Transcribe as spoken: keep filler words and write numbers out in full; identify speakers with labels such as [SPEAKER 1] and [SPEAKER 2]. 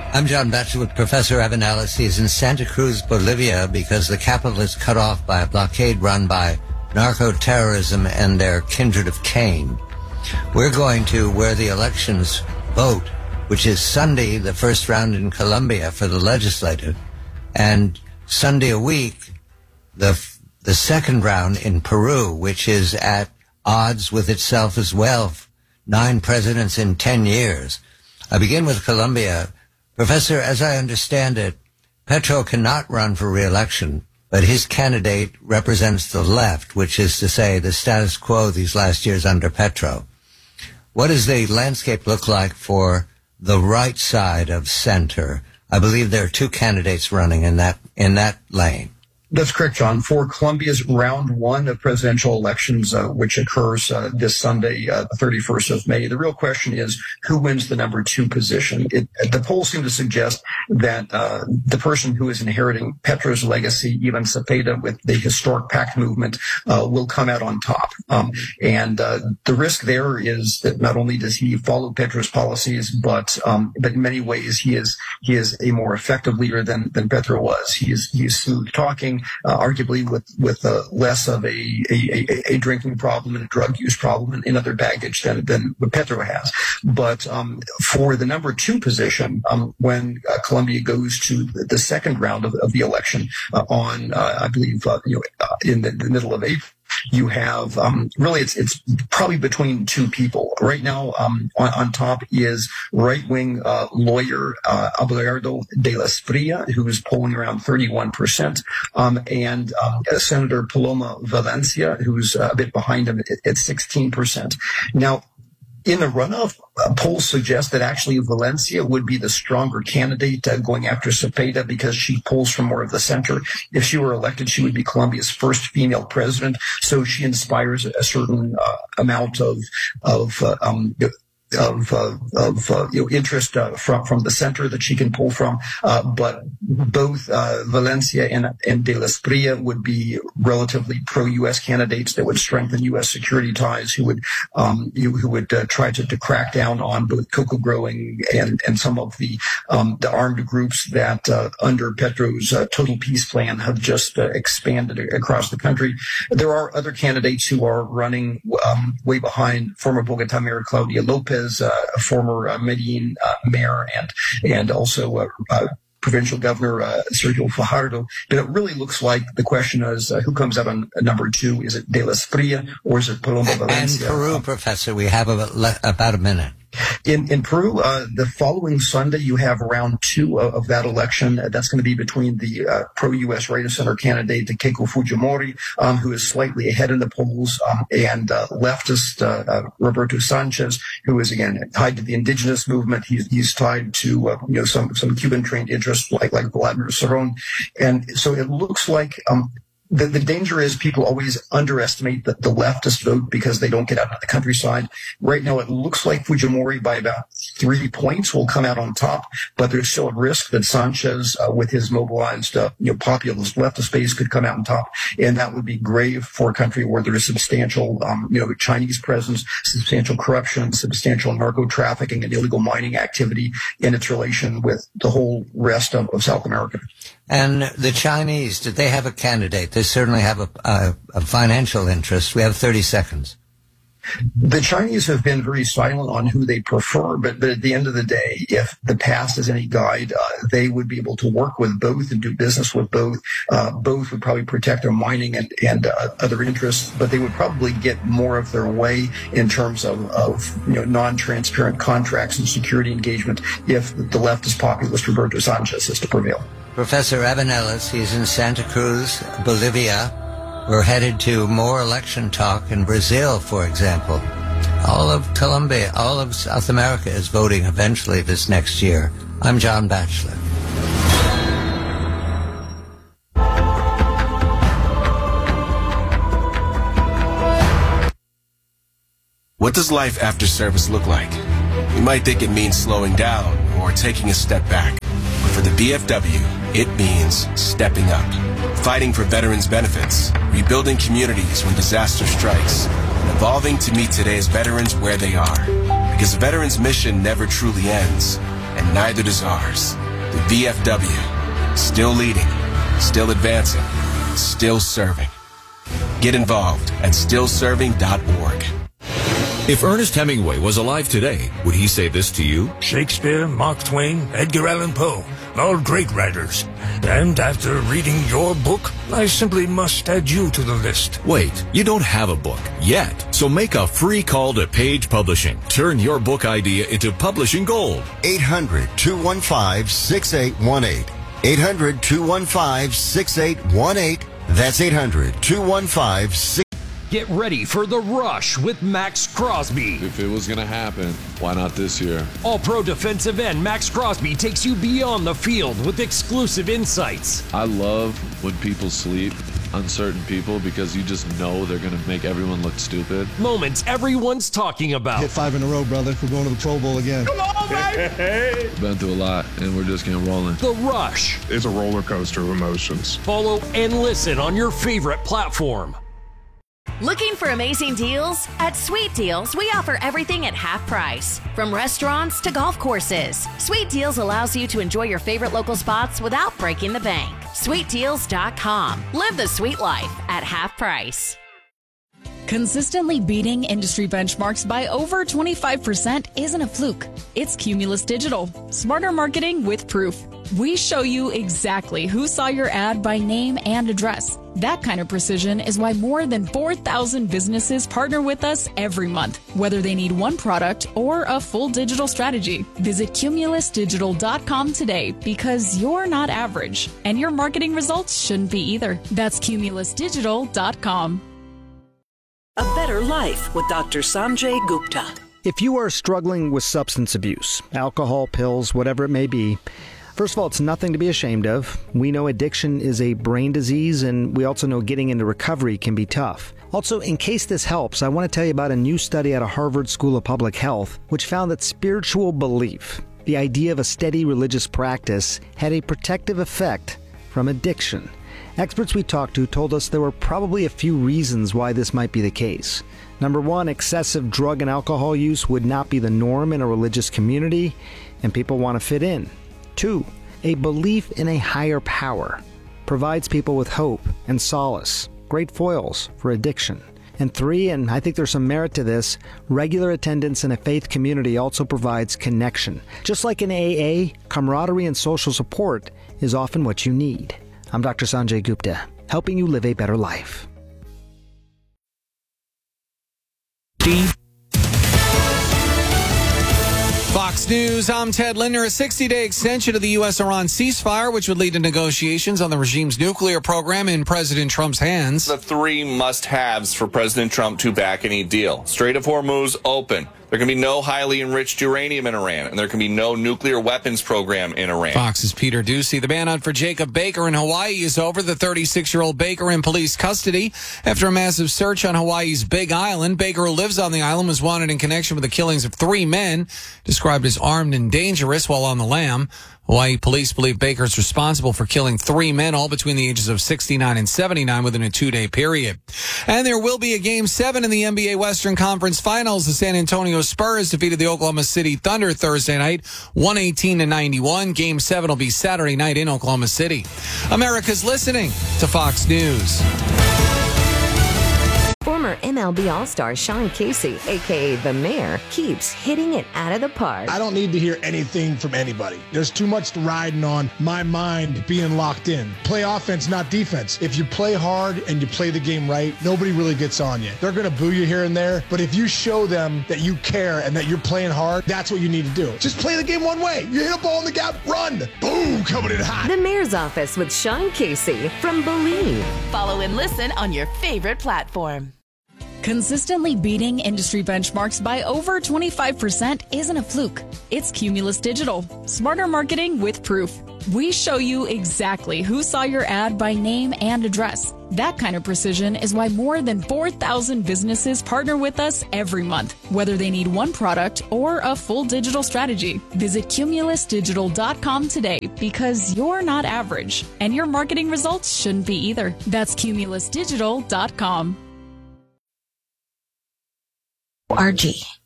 [SPEAKER 1] I'm John Batchelor with Professor Evan Ellis. He's in Santa Cruz, Bolivia, because the capital is cut off by a blockade run by narco-terrorism and their kindred of Cain. We're going to where the elections vote, which is Sunday, the first round in Colombia for the legislative, and Sunday a week, the the second round in Peru, which is at odds with itself as well. Nine presidents in ten years. I begin with Colombia. Professor, as I understand it, Petro cannot run for re-election, but his candidate represents the left, which is to say the status quo these last years under Petro. What does the landscape look like for the right side of center? I believe there are two candidates running in that in that lane.
[SPEAKER 2] That's correct, John. For Colombia's round one of presidential elections, uh, which occurs uh, this Sunday, uh, the thirty-first of May, the real question is who wins the number two position. It, the polls seem to suggest that uh, the person who is inheriting Petro's legacy, Ivan Cepeda, with the historic PAC movement, uh, will come out on top. Um, and uh, the risk there is that not only does he follow Petro's policies, but um, but in many ways he is he is a more effective leader than than Petro was. He is he is smooth talking. Uh, arguably with with uh, less of a, a, a drinking problem and a drug use problem and, and other baggage than, than what Petro has. But um, for the number two position, um, when uh, Colombia goes to the, the second round of, of the election uh, on, uh, I believe, uh, you know, uh, in the, the middle of April, you have um, really it's it's probably between two people right now. Um, on, on top is right-wing uh, lawyer uh, Abelardo de la Espriella, who is polling around thirty-one percent, um, and um, Senator Paloma Valencia, who's a bit behind him at, at sixteen percent. Now, in the runoff, uh, polls suggest that actually Valencia would be the stronger candidate uh, going after Cepeda because she polls from more of the center. If she were elected, she would be Colombia's first female president. So she inspires a certain uh, amount of of uh, um, of uh, of uh, you know interest uh, from from the center that she can pull from, uh, but both uh, Valencia and and de la Espriella would be relatively pro-U S candidates that would strengthen U S security ties, who would um, you, who would uh, try to, to crack down on both cocoa growing and and some of the um, the armed groups that uh, under Petro's uh, total peace plan have just uh, expanded across the country. There are other candidates who are running um, way behind former Bogotá Mayor Claudia Lopez. Uh, former uh, Medellin uh, mayor and and also uh, uh, provincial governor uh, Sergio Fajardo. But it really looks like the question is uh, who comes out on number two? Is it de la Espriella or is it Paloma Valencia?
[SPEAKER 1] And Peru, Professor, we have about, about a minute.
[SPEAKER 2] In in Peru, uh, the following Sunday, you have round two of, of that election. Uh, that's going to be between the uh, pro-U S right of center candidate, Keiko Fujimori, um, who is slightly ahead in the polls, um, and uh, leftist uh, uh, Roberto Sanchez, who is again tied to the indigenous movement. He's he's tied to uh, you know some some Cuban-trained interests like like Vladimir Cerrón, and so it looks like. Um, The, the danger is people always underestimate the, the leftist vote because they don't get out of the countryside. Right now, it looks like Fujimori by about three points will come out on top, but there's still a risk that Sanchez, uh, with his mobilized, uh, you know, populist leftist base, could come out on top, and that would be grave for a country where there is substantial, um, you know, Chinese presence, substantial corruption, substantial narco trafficking, and illegal mining activity in its relation with the whole rest of, of South America.
[SPEAKER 1] And the Chinese, did they have a candidate? They certainly have a, a, a financial interest. We have thirty seconds.
[SPEAKER 2] The Chinese have been very silent on who they prefer, but, but at the end of the day, if the past is any guide, uh, they would be able to work with both and do business with both. Uh, both would probably protect their mining and, and uh, other interests, but they would probably get more of their way in terms of, of you know, non-transparent contracts and security engagement if the leftist populist Roberto Sanchez is to prevail.
[SPEAKER 1] Professor Evan Ellis, he's in Santa Cruz, Bolivia. We're headed to more election talk in Brazil, for example. All of Colombia, all of South America is voting eventually this next year. I'm John Batchelor.
[SPEAKER 3] What does life after service look like? You might think it means slowing down or taking a step back. But for the B F W, it means stepping up. Fighting for veterans' benefits, rebuilding communities when disaster strikes, and evolving to meet today's veterans where they are. Because the veterans' mission never truly ends, and neither does ours. The V F W, still leading, still advancing, still serving. Get involved at still serving dot org.
[SPEAKER 4] If Ernest Hemingway was alive today, would he say this to you?
[SPEAKER 5] Shakespeare, Mark Twain, Edgar Allan Poe, all great writers. And after reading your book, I simply must add you to the list.
[SPEAKER 4] Wait, you don't have a book yet. So make a free call to Page Publishing. Turn your book idea into publishing gold.
[SPEAKER 6] eight hundred, two one five, six eight one eight. eight hundred, two one five, six eight one eight. That's eight hundred, two one five, six eight one eight.
[SPEAKER 7] Get ready for The Rush with Max Crosby.
[SPEAKER 8] If it was going to happen, why not this year?
[SPEAKER 7] All-pro defensive end Max Crosby takes you beyond the field with exclusive insights.
[SPEAKER 8] I love when people sleep, uncertain people, because you just know they're going to make everyone look stupid.
[SPEAKER 7] Moments everyone's talking about.
[SPEAKER 9] Hit five in a row, brother. We're going to the Pro Bowl again.
[SPEAKER 7] Come on, baby!
[SPEAKER 8] Been through a lot, and we're just getting rolling.
[SPEAKER 7] The Rush.
[SPEAKER 10] It's a roller coaster of emotions.
[SPEAKER 7] Follow and listen on your favorite platform.
[SPEAKER 11] Looking for amazing deals? At Sweet Deals, we offer everything at half price. From restaurants to golf courses, Sweet Deals allows you to enjoy your favorite local spots without breaking the bank. sweet deals dot com. Live the sweet life at half price.
[SPEAKER 12] Consistently beating industry benchmarks by over twenty-five percent isn't a fluke. It's Cumulus Digital. Smarter marketing with proof. We show you exactly who saw your ad by name and address. That kind of precision is why more than four thousand businesses partner with us every month, whether they need one product or a full digital strategy. Visit cumulus digital dot com today because you're not average, and your marketing results shouldn't be either. That's cumulus digital dot com.
[SPEAKER 13] A Better Life with Doctor Sanjay Gupta.
[SPEAKER 14] If you are struggling with substance abuse, alcohol, pills, whatever it may be, first of all, it's nothing to be ashamed of. We know addiction is a brain disease, and we also know getting into recovery can be tough. Also, in case this helps, I want to tell you about a new study out of Harvard School of Public Health, which found that spiritual belief, the idea of a steady religious practice, had a protective effect from addiction. Experts we talked to told us there were probably a few reasons why this might be the case. Number one, excessive drug and alcohol use would not be the norm in a religious community, and people want to fit in. Two, a belief in a higher power provides people with hope and solace, great foils for addiction. And three, and I think there's some merit to this, regular attendance in a faith community also provides connection. Just like in A A, camaraderie and social support is often what you need. I'm Doctor Sanjay Gupta, helping you live a better life.
[SPEAKER 15] Fox News, I'm Ted Linder. A sixty-day extension of the U S Iran ceasefire, which would lead to negotiations on the regime's nuclear program in President Trump's hands.
[SPEAKER 16] The three must-haves for President Trump to back any deal. Strait of Hormuz open. There can be no highly enriched uranium in Iran, and there can be no nuclear weapons program in Iran.
[SPEAKER 15] Fox's Peter Ducey. The manhunt for Jacob Baker in Hawaii is over. The thirty-six-year-old Baker in police custody after a massive search on Hawaii's Big Island. Baker, who lives on the island, was wanted in connection with the killings of three men, described as armed and dangerous while on the lam. Hawaii police believe Baker is responsible for killing three men, all between the ages of sixty-nine and seventy-nine, within a two-day period. And there will be a Game seven in the N B A Western Conference Finals. The San Antonio Spurs defeated the Oklahoma City Thunder Thursday night, one eighteen to ninety-one. Game seven will be Saturday night in Oklahoma City. America's listening to Fox News.
[SPEAKER 17] Former M L B All-Star Sean Casey, a k a. The Mayor, keeps hitting it out of the park.
[SPEAKER 18] I don't need to hear anything from anybody. There's too much riding on my mind being locked in. Play offense, not defense. If you play hard and you play the game right, nobody really gets on you. They're going to boo you here and there, but if you show them that you care and that you're playing hard, that's what you need to do. Just play the game one way. You hit a ball in the gap, run. Boom, coming in hot.
[SPEAKER 17] The Mayor's Office with Sean Casey from Believe.
[SPEAKER 11] Follow and listen on your favorite platform.
[SPEAKER 12] Consistently beating industry benchmarks by over twenty-five percent isn't a fluke. It's Cumulus Digital. Smarter marketing with proof. We show you exactly who saw your ad by name and address. That kind of precision is why more than four thousand businesses partner with us every month, whether they need one product or a full digital strategy. Visit cumulus digital dot com today because you're not average, and your marketing results shouldn't be either. That's cumulus digital dot com.
[SPEAKER 19] R G.